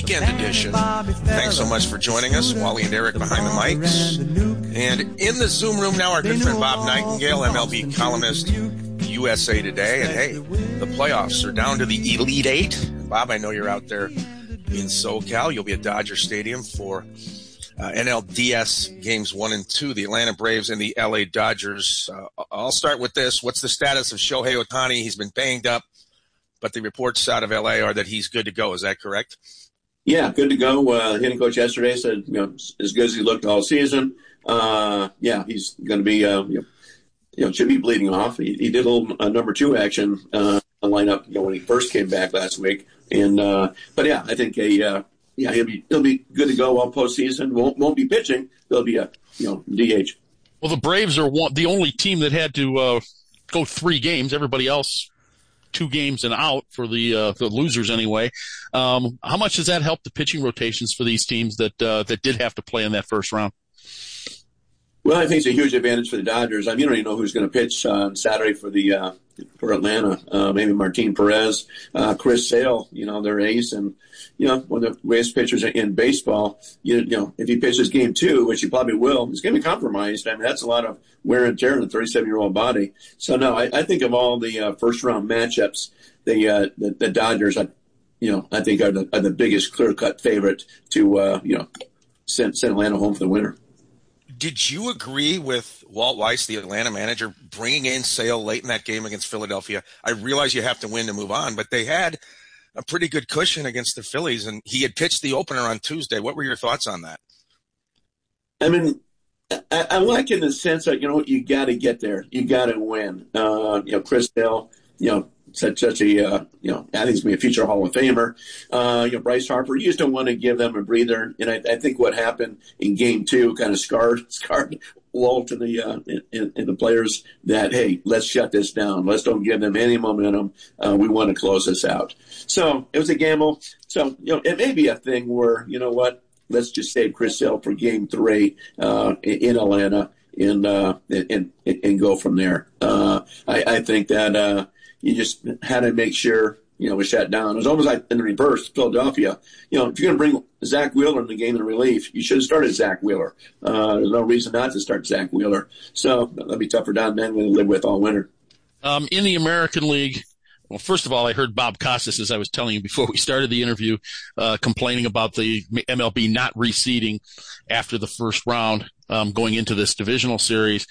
Weekend edition. Thanks so much for joining us. Wally and Eric behind the mics. And in the Zoom room now, our good friend Bob Nightingale, MLB columnist, USA Today. And hey, the playoffs are down to the Elite Eight. Bob, I know you're out there in SoCal. You'll be at Dodger Stadium for NLDS games 1 and 2, the Atlanta Braves and the LA Dodgers. I'll start with this. What's the status of Shohei Ohtani? He's been banged up, but the reports out of LA are that he's good to go. Is that correct? Yeah, good to go. Hitting coach yesterday said, as good as he looked all season. He's going to be, should be bleeding off. He did a little number 2 action lineup, when he first came back last week. And I think he'll be good to go all postseason. Won't be pitching. There'll be a DH. Well, the Braves are the only team that had to go 3 games. Everybody else 2 games and out for the losers anyway. How much does that help the pitching rotations for these teams that did have to play in that first round? Well, I think it's a huge advantage for the Dodgers. You don't even know who's going to pitch on Saturday for Atlanta. Maybe Martin Perez, Chris Sale, their ace, and one of the greatest pitchers in baseball. If he pitches game 2, which he probably will, he's going to be compromised. That's a lot of wear and tear in a 37-year-old body. So no, I think of all the first round matchups, the Dodgers, I think are the biggest clear-cut favorite to send Atlanta home for the winter. Did you agree with Walt Weiss, the Atlanta manager, bringing in Sale late in that game against Philadelphia? I realize you have to win to move on, but they had a pretty good cushion against the Phillies, and he had pitched the opener on Tuesday. What were your thoughts on that? I like in the sense that, you got to get there. You got to win. Chris Sale, such a, I think he's going to be a future Hall of Famer. Bryce Harper, you just don't want to give them a breather. And I think what happened in game 2 kind of scarred Walt and the players that, hey, let's shut this down. Let's don't give them any momentum. We want to close this out. So it was a gamble. So, it may be a thing where, let's just save Chris Sale for game 3 in Atlanta and go from there. I think that you just had to make sure, it was shut down. It was almost like in the reverse, Philadelphia. If you're going to bring Zach Wheeler in the game in relief, you should have started Zach Wheeler. There's no reason not to start Zach Wheeler. So that'll be tough for Don Mattingly to live with all winter. In the American League, well, first of all, I heard Bob Costas, as I was telling you before we started the interview, complaining about the MLB not reseeding after the first round going into this divisional series.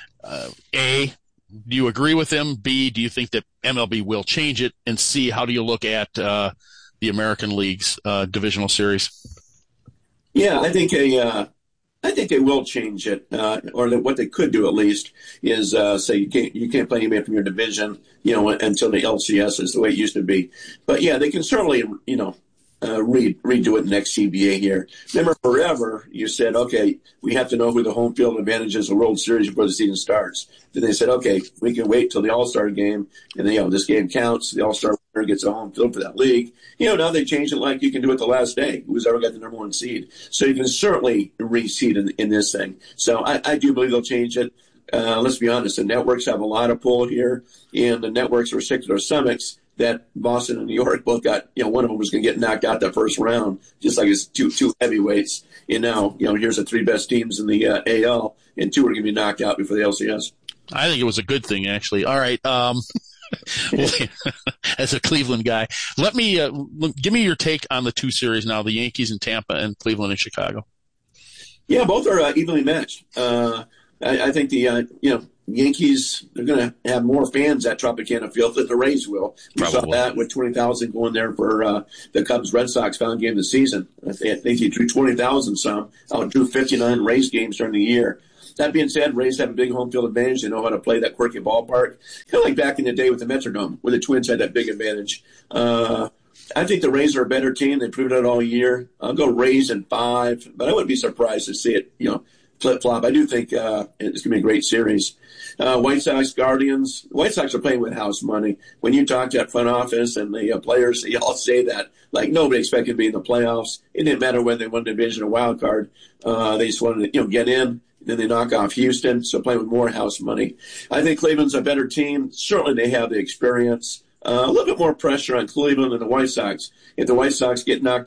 Do you agree with him? B, do you think that MLB will change it? And C, how do you look at the American League's divisional series? Yeah, I think they will change it, or what they could do at least is say you can't play anybody from your division, until the LCS is the way it used to be. But yeah, they can certainly, redo it next CBA here. Remember, forever you said, okay, we have to know who the home field advantage is in the World Series before the season starts. Then they said, okay, we can wait till the All-Star game, and then, this game counts. The All-Star winner gets a home field for that league. Now they change it like you can do it the last day. Who's ever got the number 1 seed? So you can certainly reseed in this thing. So I do believe they'll change it. Let's be honest, the networks have a lot of pull here, and the networks are sick to their stomachs that Boston and New York both got, one of them was going to get knocked out that first round, just like it's two heavyweights. And now, here's the 3 best teams in the AL, and 2 are going to be knocked out before the LCS. I think it was a good thing, actually. All right. As a Cleveland guy, give me your take on the 2 series now, the Yankees in Tampa and Cleveland and Chicago. Yeah, both are evenly matched. I think the, Yankees, they're going to have more fans at Tropicana Field than the Rays will. We saw that with 20,000 going there for the Cubs-Red Sox final game of the season. I think he drew 20,000 some. Drew 59 Rays games during the year. That being said, Rays have a big home field advantage. They know how to play that quirky ballpark. Kind of like back in the day with the Metrodome, where the Twins had that big advantage. I think the Rays are a better team. They proved it all year. I'll go Rays in 5, but I wouldn't be surprised to see it, flip-flop. I do think it's going to be a great series. White Sox, Guardians. White Sox are playing with house money. When you talk to that front office and the players, they all say that. Like, nobody expected to be in the playoffs. It didn't matter whether they won division or wild card. They just wanted to, get in. Then they knock off Houston, so playing with more house money. I think Cleveland's a better team. Certainly they have the experience. A little bit more pressure on Cleveland than the White Sox. If the White Sox get knocked out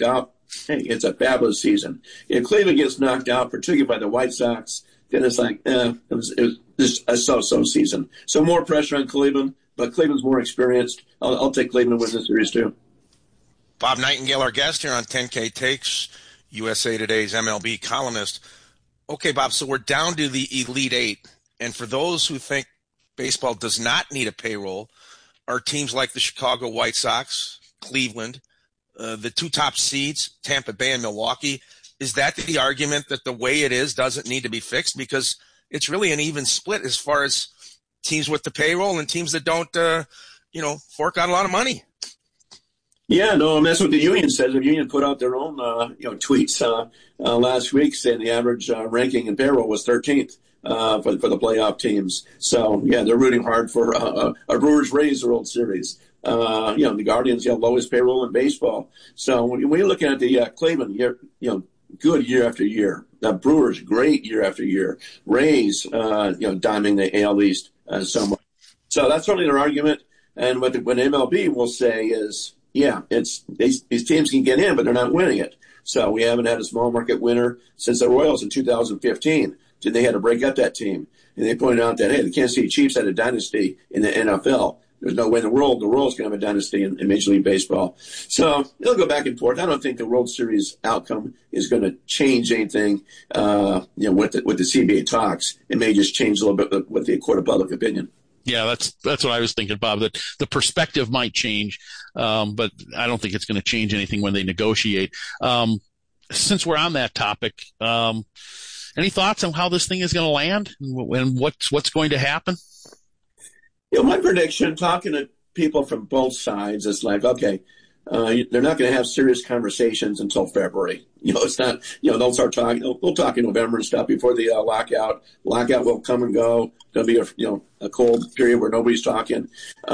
hey, it's a fabulous season. If Cleveland gets knocked out, particularly by the White Sox, then it's like, it was just a so-so season. So more pressure on Cleveland, but Cleveland's more experienced. I'll take Cleveland to win this series too. Bob Nightingale, our guest here on 10K Takes, USA Today's MLB columnist. Okay, Bob, so we're down to the Elite Eight. And for those who think baseball does not need a payroll, are teams like the Chicago White Sox, Cleveland, the two top seeds, Tampa Bay and Milwaukee. Is that the argument that the way it is doesn't need to be fixed? Because it's really an even split as far as teams with the payroll and teams that don't, fork out a lot of money. Yeah, no, and that's what the union says. The union put out their own, tweets last week saying the average ranking in payroll was 13th for the playoff teams. So, yeah, they're rooting hard for a Brewers-Rays World Series. The Guardians, lowest payroll in baseball. So when you're looking at the Cleveland, good year after year. The Brewers, great year after year. Rays, dominating the AL East so much. So that's certainly their argument. And what MLB will say is, it's these teams can get in, but they're not winning it. So we haven't had a small market winner since the Royals in 2015. So they had to break up that team. And they pointed out that, hey, the Kansas City Chiefs had a dynasty in the NFL. There's no way in the world the Royals can have a dynasty in Major League Baseball. So they'll go back and forth. I don't think the World Series outcome is going to change anything, with the CBA talks. It may just change a little bit with the court of public opinion. Yeah, that's what I was thinking, Bob, that the perspective might change, but I don't think it's going to change anything when they negotiate. Since we're on that topic, any thoughts on how this thing is going to land and what's going to happen? My prediction, talking to people from both sides, is like, okay, they're not going to have serious conversations until February. It's not, they'll start talking, we'll talk in November and stuff before the lockout. Lockout will come and go. There'll be a cold period where nobody's talking.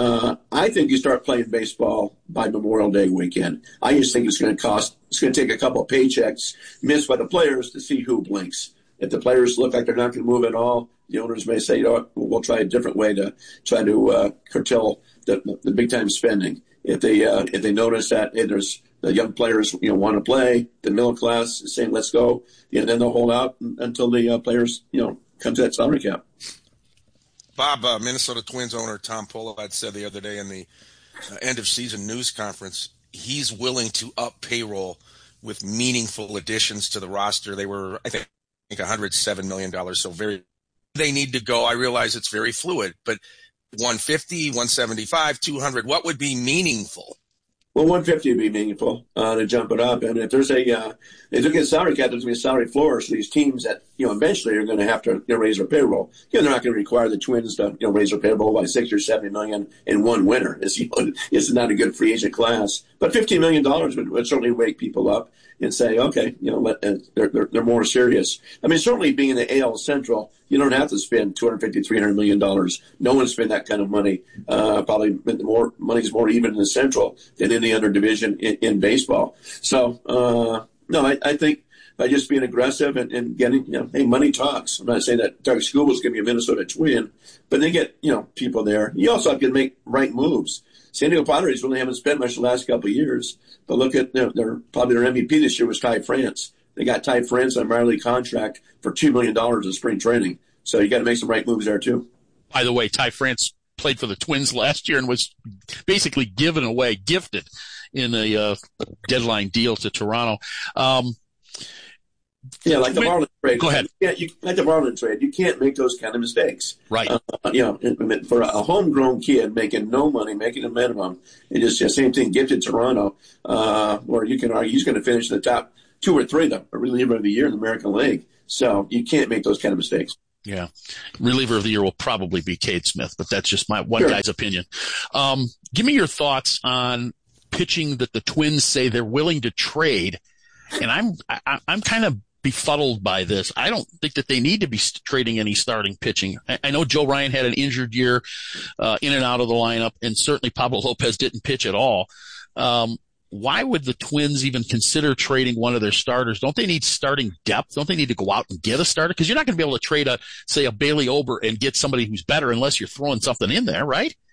I think you start playing baseball by Memorial Day weekend. I just think it's going to take a couple of paychecks missed by the players to see who blinks. If the players look like they're not going to move at all, the owners may say, we'll try a different way to try to curtail the big time spending. If they notice that there's the young players want to play, the middle class is saying let's go, then they'll hold out until the players come to that salary cap. Bob, Minnesota Twins owner Tom Pohlad said the other day in the end of season news conference he's willing to up payroll with meaningful additions to the roster. They were, I think, $107 million. So they need to go. I realize it's very fluid, but 150, 175, 200, what would be meaningful? Well, 150 would be meaningful to jump it up. And if there's if you look at salary cap, there's going to be a salary floor. So these teams that, eventually are going to have to raise their payroll. They're not going to require the Twins to, raise their payroll by 60 or 70 million in one winter. It's not a good free agent class. But $15 million would certainly wake people up and say, okay, they're more serious. I mean, certainly being in the AL Central, you don't have to spend $250, $300 million. No one spent that kind of money. Probably money's more even in the Central than any other division in baseball. So, no, I think by just being aggressive and getting, hey, money talks. I'm not saying that Doug Skubal is going to be a Minnesota Twin, but they get, people there. You also have to make right moves. San Diego Padres really haven't spent much the last couple of years, but look at their MVP this year was Ty France. They got Ty France on a minor league contract for $2 million in spring training. So you got to make some right moves there too. By the way, Ty France played for the Twins last year and was basically gifted in a deadline deal to Toronto. Yeah, like the Marlin trade. Go ahead. Like the Marlin trade, you can't make those kind of mistakes. Right. For a homegrown kid making no money, making a minimum, and just the same thing gifted Toronto, where you can argue he's going to finish in the top 2 or 3, the reliever of the year in the American League. So you can't make those kind of mistakes. Yeah. Reliever of the year will probably be Cade Smith, but that's just my one guy's opinion. Give me your thoughts on pitching that the Twins say they're willing to trade. And I'm kind of befuddled by this. I don't think that they need to be trading any starting pitching. I know Joe Ryan had an injured year, in and out of the lineup, and certainly Pablo Lopez didn't pitch at all. Why would the Twins even consider trading one of their starters? Don't they need starting depth? Don't they need to go out and get a starter? Because you're not going to be able to trade a Bailey Ober and get somebody who's better unless you're throwing something in there, right?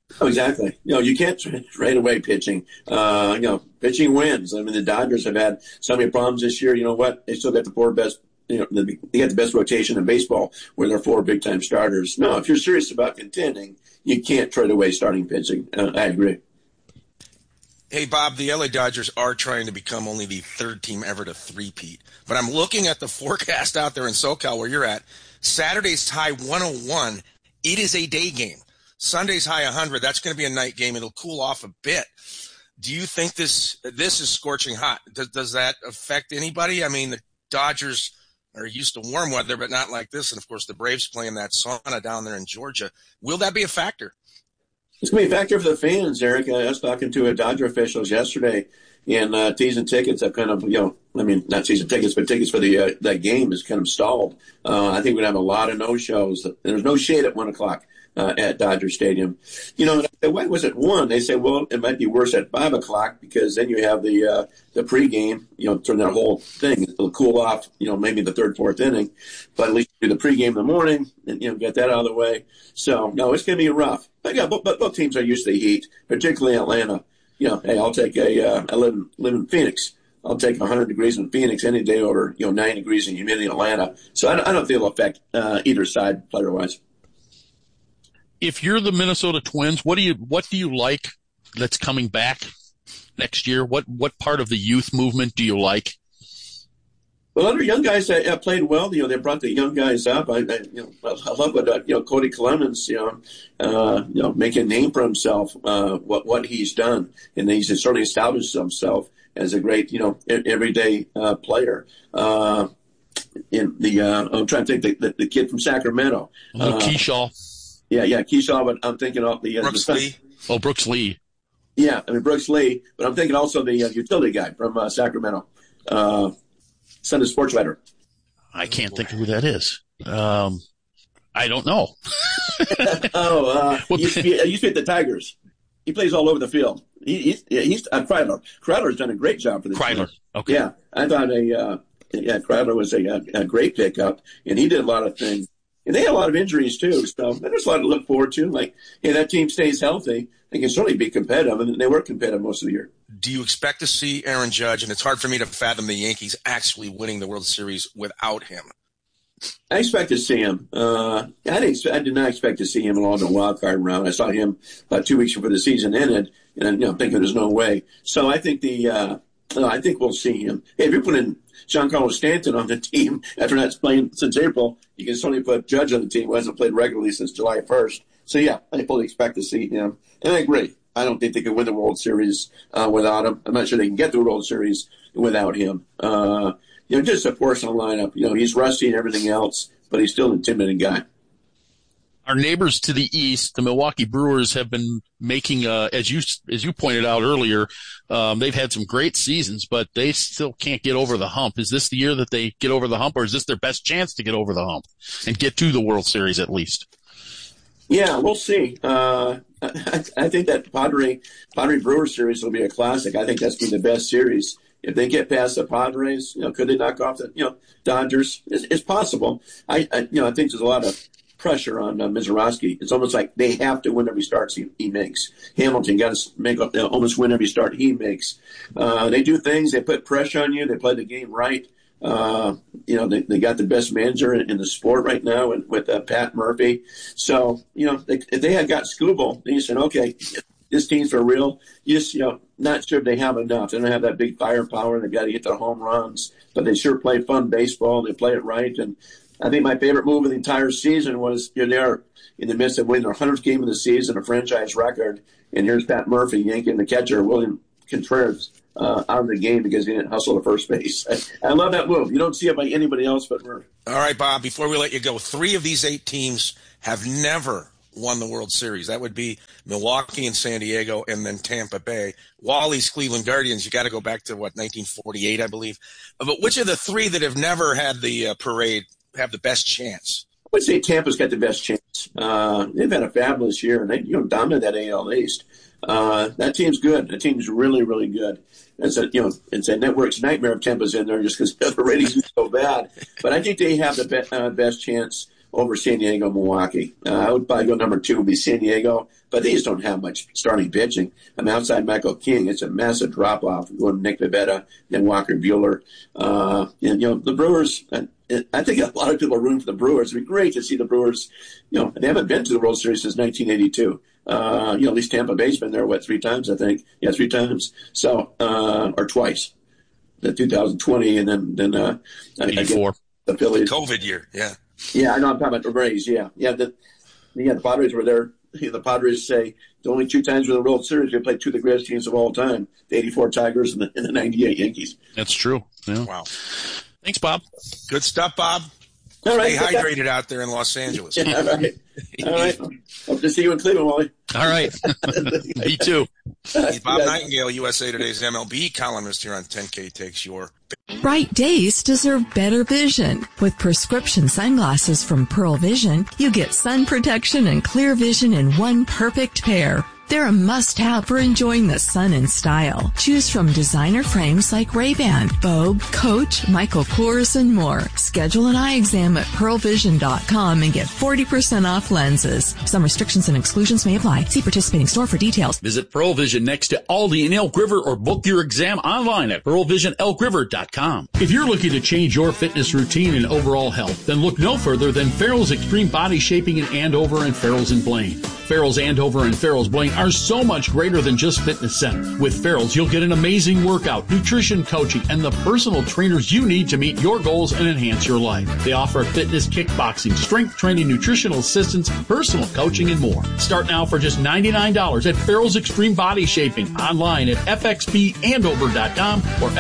Oh, exactly. You can't trade away pitching. Pitching wins. I mean, the Dodgers have had so many problems this year. You know what? They still got the four best. They got the best rotation in baseball where they're four big-time starters. No, if you're serious about contending, you can't trade away starting pitching. I agree. Hey, Bob, the LA Dodgers are trying to become only the third team ever to three-peat. But I'm looking at the forecast out there in SoCal where you're at. Saturday's high 101. It is a day game. Sunday's high 100. That's going to be a night game. It'll cool off a bit. Do you think this is scorching hot? Does that affect anybody? I mean, the Dodgers are used to warm weather, but not like this. And, of course, the Braves playing that sauna down there in Georgia. Will that be a factor? It's going to be a factor for the fans, Eric. I was talking to Dodger officials yesterday, and season tickets have kind of, not season tickets, but tickets for that game is kind of stalled. I think we're going to have a lot of no-shows. There's no shade at 1 o'clock. At Dodger Stadium. Why was it 1? They say, well, it might be worse at 5 o'clock because then you have the pregame, turn that whole thing. It'll cool off, maybe the third, fourth inning. But at least you do the pregame in the morning and, get that out of the way. So, no, it's going to be rough. But, both teams are used to the heat, particularly Atlanta. Hey, I'll take I live in Phoenix. I'll take 100 degrees in Phoenix any day over, 9 degrees in humidity in Atlanta. So I don't think it'll affect either side player-wise. If you're the Minnesota Twins, what do you like that's coming back next year? What part of the youth movement do you like? Well, other young guys that played well. They brought the young guys up. I love what Cody Clemens, making a name for himself. What he's done, and he's certainly established himself as a great, everyday player. I'm trying to think the kid from Sacramento, Keyshaw. Yeah, Keyshaw, but I'm thinking of the Brooks Lee. Oh, Brooks Lee. Yeah, Brooks Lee, but I'm thinking also the utility guy from Sacramento, Sunday sports writer. I can't think of who that is. I don't know. He used to be at the Tigers. He plays all over the field. He's Kreidler. Kreidler's done a great job for the Kreidler. team. Okay. Yeah, I thought Kreidler was a great pickup, and he did a lot of things. And they had a lot of injuries, too, so there's a lot to look forward to. Like, hey, that team stays healthy, they can certainly be competitive, and they were competitive most of the year. Do you expect to see Aaron Judge, and it's hard for me to fathom the Yankees actually winning the World Series without him? I expect to see him. I did not expect to see him along the wild card round. I saw him about 2 weeks before the season ended, and thinking there's no way. So I think I think we'll see him. Hey, if you're putting Giancarlo Stanton on the team after not playing since April, you can certainly put Judge on the team who hasn't played regularly since July 1st. So, yeah, I fully expect to see him. And I agree. I don't think they can win the World Series without him. I'm not sure they can get the World Series without him. Just a force in the lineup. He's rusty and everything else, but he's still an intimidating guy. Our neighbors to the east, the Milwaukee Brewers, have been making, as you pointed out earlier, they've had some great seasons, but they still can't get over the hump. Is this the year that they get over the hump, or is this their best chance to get over the hump and get to the World Series at least? Yeah, we'll see. I think that Padre Brewers series will be a classic. I think that's been the best series. If they get past the Padres, could they knock off the Dodgers? It's possible. I think there's a lot of pressure on Mizorowski. It's almost like they have to win every start he makes. Hamilton got to make up, almost win every start he makes. They do things. They put pressure on you. They play the game right. They got the best manager in the sport right now with Pat Murphy. So, if they had got Skubal, then you said, okay, this team's for real. You just, not sure if they have enough. They don't have that big firepower. They've got to hit their home runs, but they sure play fun baseball. They play it right. And I think my favorite move of the entire season was they're in the midst of winning their 100th game of the season, a franchise record, and here's Pat Murphy yanking the catcher, William Contreras, out of the game because he didn't hustle to first base. I love that move. You don't see it by anybody else but Murphy. All right, Bob, before we let you go, 3 of these 8 teams have never won the World Series. That would be Milwaukee and San Diego and then Tampa Bay. Wally's Cleveland Guardians, you got to go back to, 1948, I believe. But which of the 3 that have never had the parade have the best chance? I would say Tampa's got the best chance. They've had a fabulous year, and they dominated that AL East. That team's good. That team's really, really good. It's a network's nightmare if Tampa's in there just because the ratings are so bad. But I think they have the best chance. over San Diego and Milwaukee. I would probably go number 2 would be San Diego, but they just don't have much starting pitching. I mean, outside Michael King, it's a massive drop-off. Going to Nick Pivetta, then Walker Buehler. And, the Brewers, I think a lot of people are rooting for the Brewers. It'd be great to see the Brewers. They haven't been to the World Series since 1982. At least Tampa Bay's been there, 3 times, I think. Yeah, 3 times. So, or twice. The 2020 and then 84. The Phillies. COVID year, yeah. Yeah, I know. I'm talking about the Rays. Yeah. The Padres were there. The Padres say the only 2 times in the World Series they played 2 of the greatest teams of all time: the '84 Tigers and the '98 Yankees. That's true. Yeah. Wow. Thanks, Bob. Good stuff, Bob. All right. Stay hydrated out there in Los Angeles. Yeah, all right. Hope to see you in Cleveland, Wally. All right. Me too. He's Bob Nightingale, USA Today's MLB columnist here on 10K Takes Your. Bright days deserve better vision. With prescription sunglasses from Pearl Vision, you get sun protection and clear vision in one perfect pair. They're a must-have for enjoying the sun in style. Choose from designer frames like Ray-Ban, Vogue, Coach, Michael Kors, and more. Schedule an eye exam at pearlvision.com and get 40% off lenses. Some restrictions and exclusions may apply. See participating store for details. Visit Pearl Vision next to Aldi in Elk River or book your exam online at pearlvisionelkriver.com. If you're looking to change your fitness routine and overall health, then look no further than Farrell's Extreme Body Shaping in Andover and Farrell's in Blaine. Farrell's Andover and Farrell's Blaine are so much greater than just fitness centers. With Farrell's, you'll get an amazing workout, nutrition coaching, and the personal trainers you need to meet your goals and enhance your life. They offer fitness, kickboxing, strength training, nutritional assistance, personal coaching, and more. Start now for just $99 at Farrell's Extreme Body Shaping, online at fxbandover.com or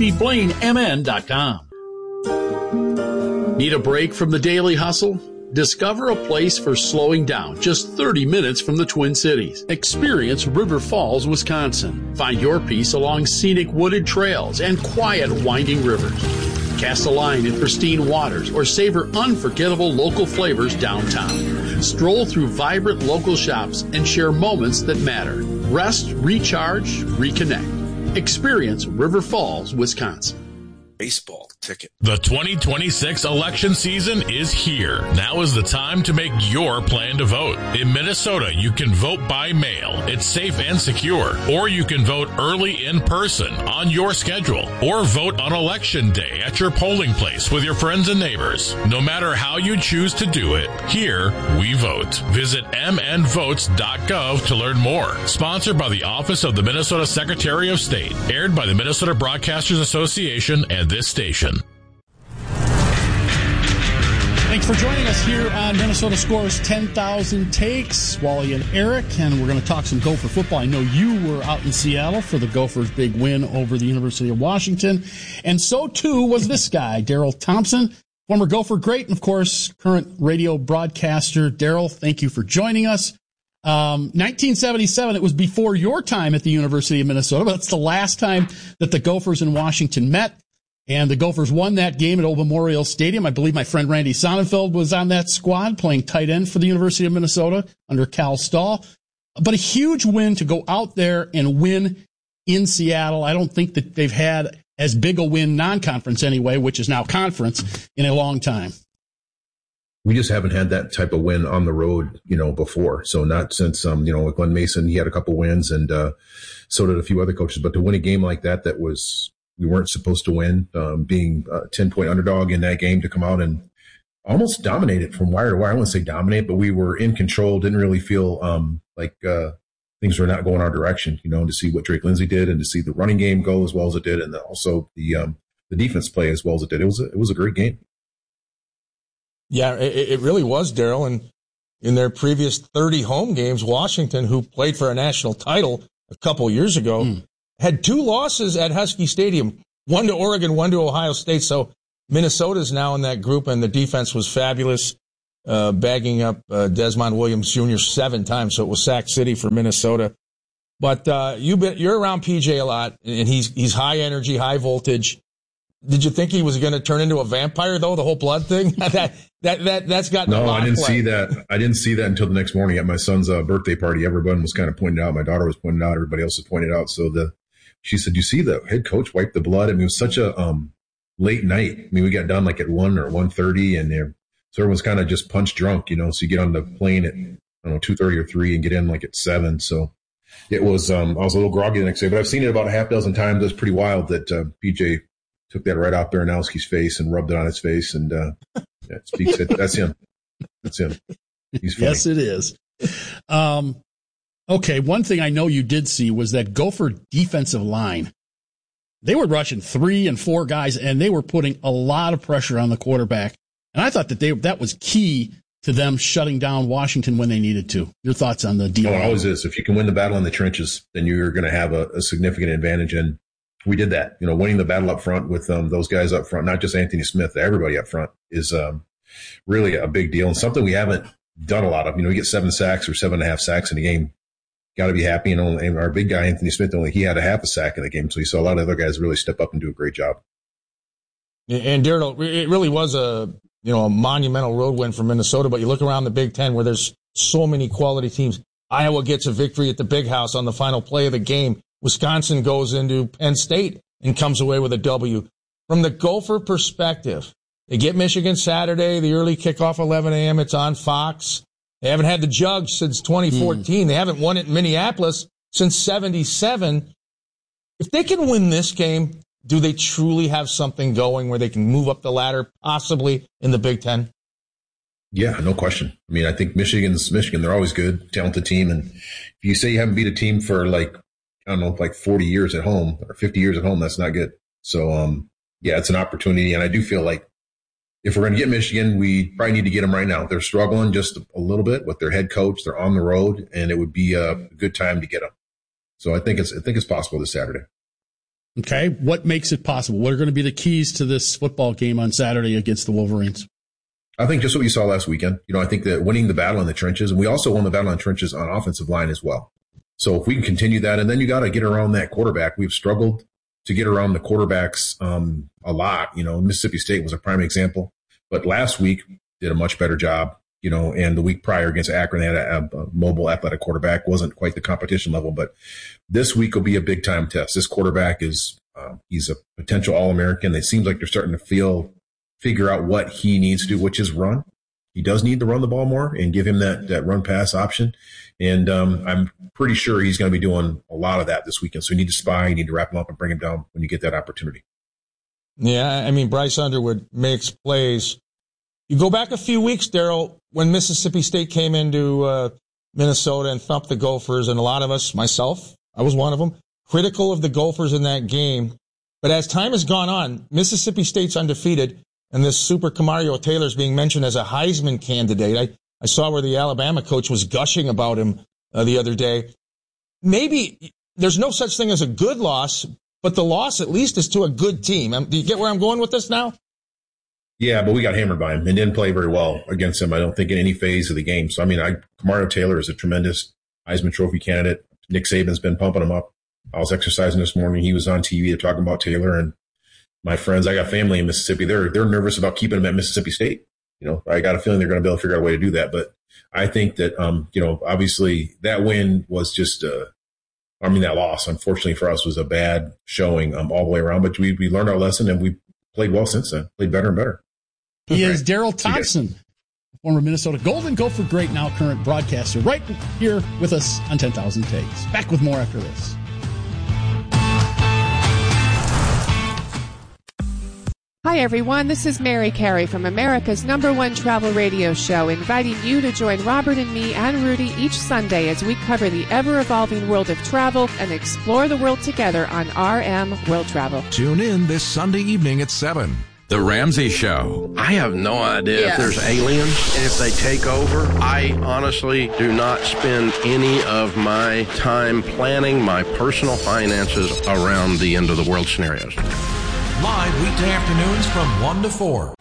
fxbblaine.mn.com. Need a break from the daily hustle? Discover a place for slowing down just 30 minutes from the Twin Cities. Experience River Falls, Wisconsin. Find your peace along scenic wooded trails and quiet winding rivers. Cast a line in pristine waters or savor unforgettable local flavors downtown. Stroll through vibrant local shops and share moments that matter. Rest, recharge, reconnect. Experience River Falls, Wisconsin. Baseball ticket. The 2026 election season is here. Now is the time to make your plan to vote. In Minnesota, you can vote by mail. It's safe and secure. Or you can vote early in person on your schedule. Or vote on election day at your polling place with your friends and neighbors. No matter how you choose to do it, here we vote. Visit mnvotes.gov to learn more. Sponsored by the Office of the Minnesota Secretary of State. Aired by the Minnesota Broadcasters Association and this station. Thanks for joining us here on Minnesota Scores 10,000 Takes. Wally and Eric, and we're going to talk some Gopher football. I know you were out in Seattle for the Gophers' big win over the University of Washington, and so too was this guy, Daryl Thompson, former Gopher great, and of course, current radio broadcaster. Daryl, thank you for joining us. 1977, it was before your time at the University of Minnesota, but it's the last time that the Gophers and Washington met. And the Gophers won that game at Old Memorial Stadium. I believe my friend Randy Sonnenfeld was on that squad playing tight end for the University of Minnesota under Cal Stahl. But a huge win to go out there and win in Seattle. I don't think that they've had as big a win non-conference anyway, which is now conference, in a long time. We just haven't had that type of win on the road, before. So not since, like Glenn Mason, he had a couple wins, and so did a few other coaches. But to win a game like that we weren't supposed to win, being a 10-point underdog in that game, to come out and almost dominate it from wire to wire. I wouldn't say dominate, but we were in control, didn't really feel like things were not going our direction, to see what Drake Lindsay did and to see the running game go as well as it did, and also the defense play as well as it did. It was a great game. Yeah, it really was, Daryl. And in their previous 30 home games, Washington, who played for a national title a couple years ago, had 2 losses at Husky Stadium, one to Oregon, one to Ohio State. So Minnesota's now in that group, and the defense was fabulous, bagging up Desmond Williams Jr. 7 times. So it was Sack City for Minnesota. But you're around PJ a lot, and he's high energy, high voltage. Did you think he was going to turn into a vampire, though, the whole blood thing? That's got no. I didn't see that. I didn't see that until the next morning at my son's birthday party. Everyone was kind of pointing out. My daughter was pointing out. Everybody else was pointing out. So she said, "You see the head coach wipe the blood?" I mean, it was such a late night. I mean, we got done like at 1 or 1:30, and So everyone's kind of just punch drunk, so you get on the plane at, 2:30 or 3 and get in like at 7. So it was, I was a little groggy the next day, but I've seen it about a half dozen times. It's pretty wild that PJ took that right off Baranowski's face and rubbed it on his face. And it speaks it. That's him. That's him. He's funny. Yes, it is. Okay, one thing I know you did see was that Gopher defensive line. They were rushing 3 and 4 guys, and they were putting a lot of pressure on the quarterback. And I thought that was key to them shutting down Washington when they needed to. Your thoughts on the D line? It always is. If you can win the battle in the trenches, then you're going to have a significant advantage. And we did that. Winning the battle up front with those guys up front, not just Anthony Smith, everybody up front is really a big deal and something we haven't done a lot of. We get 7 sacks or 7.5 sacks in a game. Got to be happy. And our big guy, Anthony Smith, he had a half a sack in the game. So you saw a lot of other guys really step up and do a great job. And Darryl, it really was a monumental road win for Minnesota. But you look around the Big Ten where there's so many quality teams. Iowa gets a victory at the Big House on the final play of the game. Wisconsin goes into Penn State and comes away with a W. From the Gopher perspective, they get Michigan Saturday, the early kickoff, 11 a.m. It's on Fox. They haven't had the jug since 2014. They haven't won it in Minneapolis since 77. If they can win this game, do they truly have something going where they can move up the ladder, possibly in the Big Ten? Yeah, no question. I think Michigan's Michigan. They're always good, talented team. And if you say you haven't beat a team for 40 years at home or 50 years at home, that's not good. So, it's an opportunity. And I do feel like if we're going to get Michigan, we probably need to get them right now. They're struggling just a little bit with their head coach. They're on the road, and it would be a good time to get them. So I think it's possible this Saturday. Okay. What makes it possible? What are going to be the keys to this football game on Saturday against the Wolverines? I think just what you saw last weekend. I think that winning the battle in the trenches, and we also won the battle in the trenches on offensive line as well. So if we can continue that, and then you got to get around that quarterback. We've struggled to get around the quarterbacks a lot. Mississippi State was a prime example. But last week did a much better job, and the week prior against Akron, they had a mobile athletic quarterback. Wasn't quite the competition level, but this week will be a big time test. This quarterback is he's a potential All-American. It seems like they're starting to figure out what he needs to do, which is run. He does need to run the ball more and give him that run pass option. And I'm pretty sure he's going to be doing a lot of that this weekend. So you need to spy, you need to wrap him up and bring him down when you get that opportunity. Yeah, Bryce Underwood makes plays. You go back a few weeks, Darryl, when Mississippi State came into Minnesota and thumped the Gophers, and a lot of us, myself, I was one of them, critical of the Gophers in that game. But as time has gone on, Mississippi State's undefeated, and this Super Camario Taylor is being mentioned as a Heisman candidate. I saw where the Alabama coach was gushing about him the other day. Maybe there's no such thing as a good loss, but the loss at least is to a good team. Do you get where I'm going with this now? Yeah, but we got hammered by him and didn't play very well against him, I don't think, in any phase of the game. So, Camario Taylor is a tremendous Heisman Trophy candidate. Nick Saban's been pumping him up. I was exercising this morning. He was on TV talking about Taylor, and my friends, I got family in Mississippi. They're nervous about keeping him at Mississippi State. I got a feeling they're going to be able to figure out a way to do that. But I think that, obviously that win was just, that loss, unfortunately for us, was a bad showing all the way around. But we learned our lesson, and we played well since then, played better and better. He is Darryl Thompson, former Minnesota Golden Gopher great, now current broadcaster, right here with us on 10,000 Takes. Back with more after this. Hi, everyone. This is Mary Carey from America's #1 travel radio show, inviting you to join Robert and me and Rudy each Sunday as we cover the ever-evolving world of travel and explore the world together on RM World Travel. Tune in this Sunday evening at 7. The Ramsey Show. I have no idea if there's aliens and if they take over. I honestly do not spend any of my time planning my personal finances around the end of the world scenarios. Live weekday afternoons from 1 to 4.